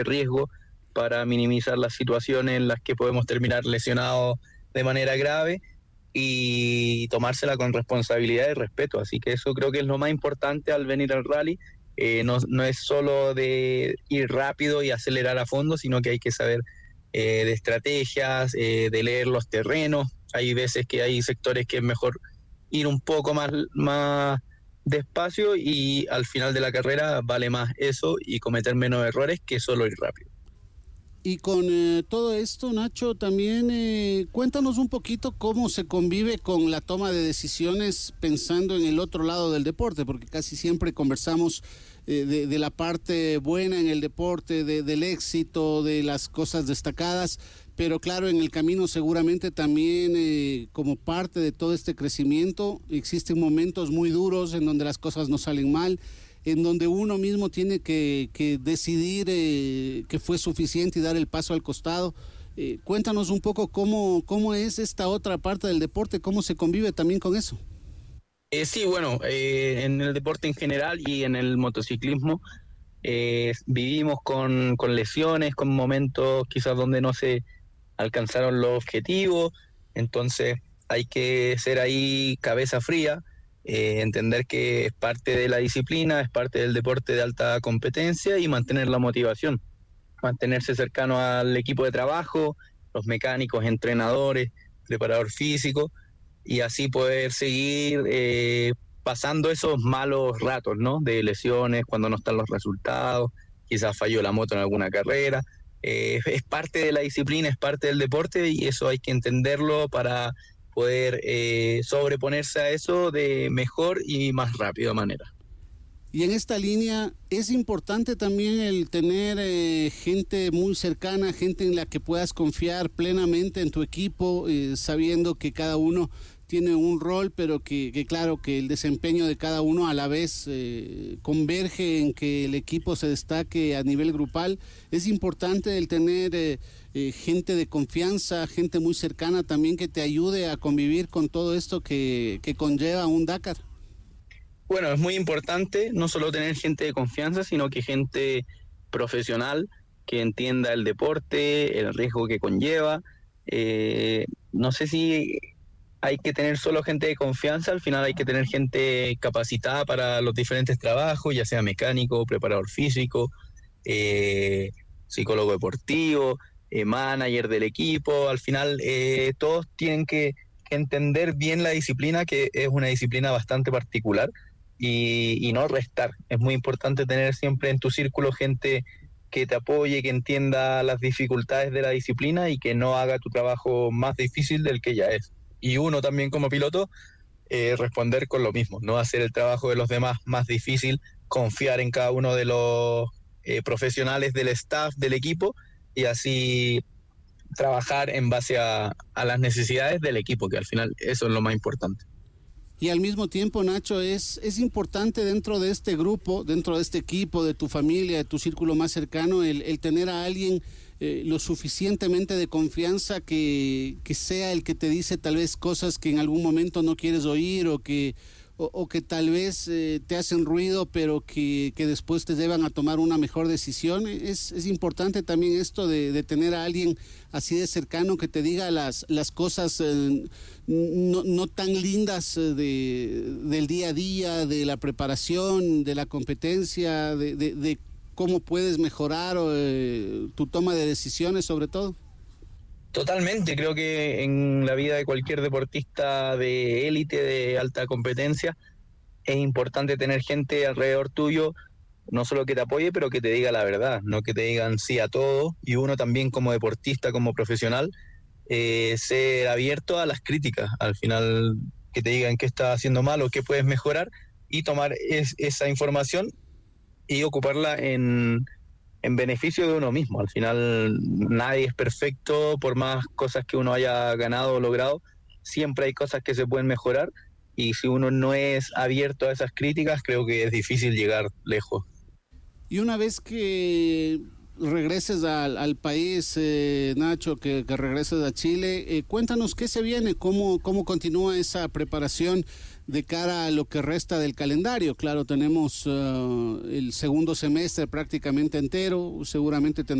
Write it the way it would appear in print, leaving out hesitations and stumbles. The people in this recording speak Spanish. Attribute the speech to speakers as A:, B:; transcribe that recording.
A: riesgo para minimizar las situaciones en las que podemos terminar lesionados de manera grave y tomársela con responsabilidad y respeto. Así que eso creo que es lo más importante al venir al rally. No es solo de ir rápido y acelerar a fondo, sino que hay que saber de estrategias, de leer los terrenos. Hay veces que hay sectores que es mejor ir un poco más despacio y al final de la carrera vale más eso y cometer menos errores que solo ir rápido.
B: Y con todo esto, Nacho, también cuéntanos un poquito cómo se convive con la toma de decisiones pensando en el otro lado del deporte, porque casi siempre conversamos de la parte buena en el deporte, del éxito, de las cosas destacadas, pero claro, en el camino seguramente también como parte de todo este crecimiento existen momentos muy duros en donde las cosas no salen mal, en donde uno mismo tiene que decidir que fue suficiente y dar el paso al costado. Cuéntanos un poco cómo es esta otra parte del deporte, cómo se convive también con eso.
A: Sí, bueno, en el deporte en general y en el motociclismo vivimos con lesiones, con momentos quizás donde no se alcanzaron los objetivos, entonces hay que ser ahí cabeza fría, entender que es parte de la disciplina, es parte del deporte de alta competencia y mantener la motivación, mantenerse cercano al equipo de trabajo, los mecánicos, entrenadores, preparador físico, y así poder seguir pasando esos malos ratos, ¿no? De lesiones, cuando no están los resultados, quizás falló la moto en alguna carrera. Es parte de la disciplina, es parte del deporte y eso hay que entenderlo para poder sobreponerse a eso de mejor y más rápida manera.
B: Y en esta línea es importante también el tener gente muy cercana, gente en la que puedas confiar plenamente en tu equipo, sabiendo que cada uno tiene un rol, pero que claro, que el desempeño de cada uno a la vez converge en que el equipo se destaque a nivel grupal. Es importante el tener gente de confianza, gente muy cercana también que te ayude a convivir con todo esto que conlleva un Dakar.
A: Bueno, es muy importante no solo tener gente de confianza, sino que gente profesional que entienda el deporte, el riesgo que conlleva. No sé si hay que tener solo gente de confianza, al final hay que tener gente capacitada para los diferentes trabajos, ya sea mecánico, preparador físico, psicólogo deportivo, manager del equipo. Al final todos tienen que entender bien la disciplina, que es una disciplina bastante particular, y no restar. Es muy importante tener siempre en tu círculo gente que te apoye, que entienda las dificultades de la disciplina y que no haga tu trabajo más difícil del que ya es. Y uno también como piloto, responder con lo mismo, no hacer el trabajo de los demás más difícil, confiar en cada uno de los profesionales del staff, del equipo, y así trabajar en base a las necesidades del equipo, que al final eso es lo más importante.
B: Y al mismo tiempo, Nacho, es importante dentro de este grupo, dentro de este equipo, de tu familia, de tu círculo más cercano, el tener a alguien lo suficientemente de confianza que sea el que te dice tal vez cosas que en algún momento no quieres oír o que tal vez te hacen ruido, pero que después te llevan a tomar una mejor decisión. Es importante también esto de tener a alguien así de cercano que te diga las cosas no tan lindas del día a día, de la preparación, de la competencia, de cómo puedes mejorar tu toma de decisiones sobre todo.
A: Totalmente, creo que en la vida de cualquier deportista de élite, de alta competencia, es importante tener gente alrededor tuyo, no solo que te apoye, pero que te diga la verdad, no que te digan sí a todo, y uno también como deportista, como profesional, ser abierto a las críticas, al final que te digan qué estás haciendo mal o qué puedes mejorar, y tomar esa información y ocuparla en beneficio de uno mismo. Al final nadie es perfecto, por más cosas que uno haya ganado o logrado, siempre hay cosas que se pueden mejorar, y si uno no es abierto a esas críticas, creo que es difícil llegar lejos.
B: Y una vez que regreses al país, Nacho, que regreses a Chile, cuéntanos qué se viene, cómo continúa esa preparación de cara a lo que resta del calendario. Claro, tenemos el segundo semestre prácticamente entero, seguramente